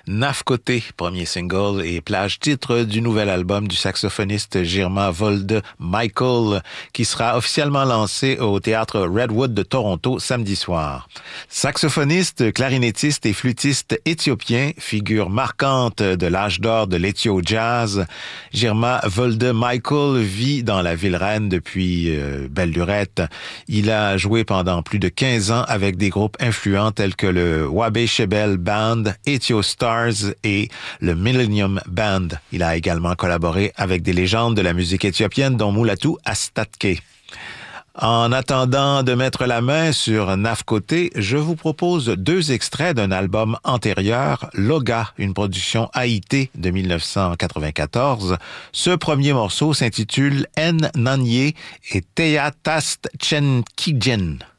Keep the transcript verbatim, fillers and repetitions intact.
Nafkoté, premier single et plage titre du nouvel album du saxophoniste Girma Volde Michael, qui sera officiellement lancé au théâtre Redwood de Toronto samedi soir. Saxophoniste, clarinettiste et flûtiste éthiopien, figure marquante de l'âge d'or de l'éthio jazz, Girma Volde Michael vit dans la ville reine depuis euh, belle lurette. Il a joué pendant plus de quinze ans avec des groupes influents tels que le Wabe Shebel Band, Ethio Stars et le Millennium Band. Il a également collaboré avec des légendes de la musique éthiopienne dont Mulatu Astatke. En attendant de mettre la main sur Nafkoté, je vous propose deux extraits d'un album antérieur, Loga, une production haïté de dix-neuf cent quatre-vingt-quatorze. Ce premier morceau s'intitule En Nanye et Teatast Chen Kijen.